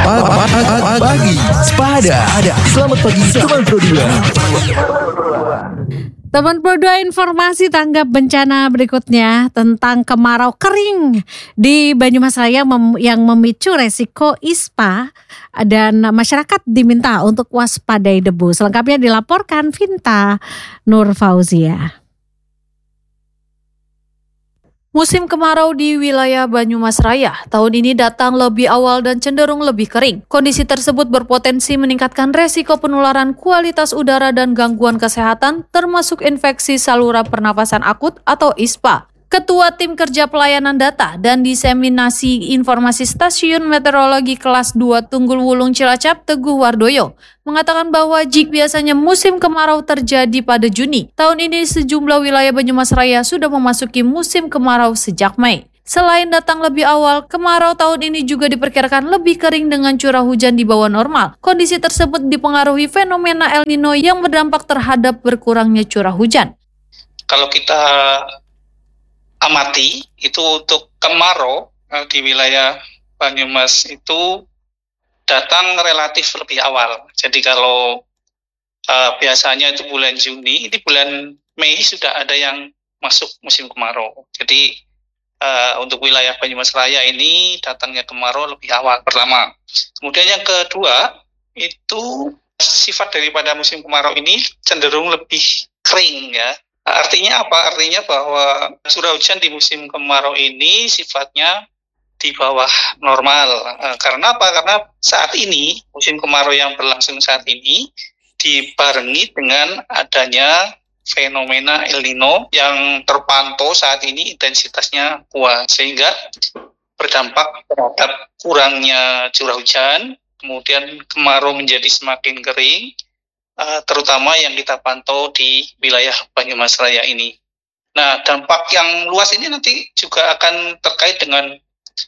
Pagi Sepada. Selamat pagi teman Pro 2. Teman Pro 2, informasi tanggap bencana berikutnya tentang kemarau kering di Banyumas Raya yang memicu resiko ISPA dan masyarakat diminta untuk waspadai debu. Selengkapnya dilaporkan Vinta Nurfauzia. Musim kemarau di wilayah Banyumas Raya tahun ini datang lebih awal dan cenderung lebih kering. Kondisi tersebut berpotensi meningkatkan resiko penularan kualitas udara dan gangguan kesehatan termasuk infeksi saluran pernafasan akut atau ISPA. Ketua Tim Kerja Pelayanan Data dan Diseminasi Informasi Stasiun Meteorologi Kelas 2 Tunggul Wulung Cilacap, Teguh Wardoyo, mengatakan bahwa jika biasanya musim kemarau terjadi pada Juni, tahun ini sejumlah wilayah Banyumas Raya sudah memasuki musim kemarau sejak Mei. Selain datang lebih awal, kemarau tahun ini juga diperkirakan lebih kering dengan curah hujan di bawah normal. Kondisi tersebut dipengaruhi fenomena El Nino yang berdampak terhadap berkurangnya curah hujan. Kalau kita amati itu untuk kemarau di wilayah Banyumas itu datang relatif lebih awal. Jadi kalau biasanya itu bulan Juni, ini bulan Mei sudah ada yang masuk musim kemarau. Jadi untuk wilayah Banyumas Raya ini datangnya kemarau lebih awal pertama. Kemudian yang kedua itu sifat daripada musim kemarau ini cenderung lebih kering ya. Artinya apa? Artinya bahwa curah hujan di musim kemarau ini sifatnya di bawah normal. Karena apa? Karena saat ini, musim kemarau yang berlangsung saat ini dibarengi dengan adanya fenomena El Nino yang terpantau saat ini intensitasnya kuat. Sehingga berdampak terhadap kurangnya curah hujan, kemudian kemarau menjadi semakin kering, terutama yang kita pantau di wilayah Banyumas Raya ini. Nah, dampak yang luas ini nanti juga akan terkait dengan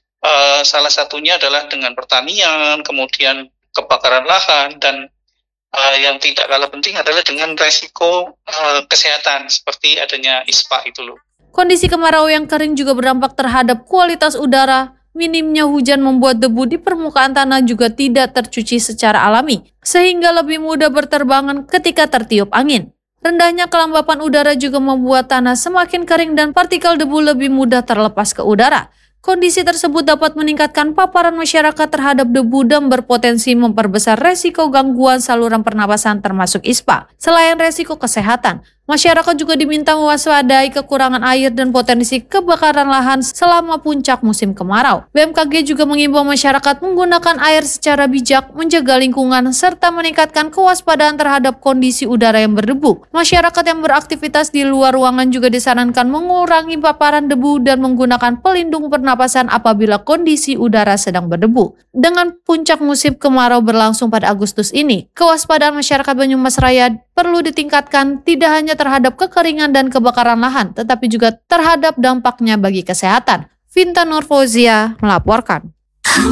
salah satunya adalah dengan pertanian, kemudian kebakaran lahan, dan yang tidak kalah penting adalah dengan resiko kesehatan seperti adanya ISPA itu loh. Kondisi kemarau yang kering juga berdampak terhadap kualitas udara. Minimnya hujan membuat debu di permukaan tanah juga tidak tercuci secara alami, sehingga lebih mudah berterbangan ketika tertiup angin. Rendahnya kelembapan udara juga membuat tanah semakin kering dan partikel debu lebih mudah terlepas ke udara. Kondisi tersebut dapat meningkatkan paparan masyarakat terhadap debu dan berpotensi memperbesar resiko gangguan saluran pernapasan termasuk ISPA. Selain resiko kesehatan, masyarakat juga diminta mewaspadai kekurangan air dan potensi kebakaran lahan selama puncak musim kemarau. BMKG juga mengimbau masyarakat menggunakan air secara bijak, menjaga lingkungan, serta meningkatkan kewaspadaan terhadap kondisi udara yang berdebu. Masyarakat yang beraktivitas di luar ruangan juga disarankan mengurangi paparan debu dan menggunakan pelindung pernapasan apabila kondisi udara sedang berdebu. Dengan puncak musim kemarau berlangsung pada Agustus ini, kewaspadaan masyarakat Banyumas Raya perlu ditingkatkan tidak hanya terhadap kekeringan dan kebakaran lahan, tetapi juga terhadap dampaknya bagi kesehatan. Vinta Nurfauzia melaporkan.